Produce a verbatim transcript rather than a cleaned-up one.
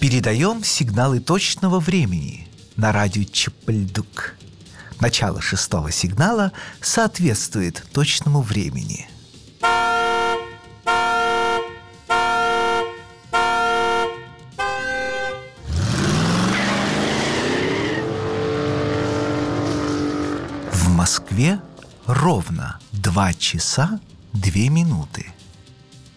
Передаем сигналы точного времени на радио Чапальдук. Начало шестого сигнала соответствует точному времени. В Москве ровно два часа две минуты.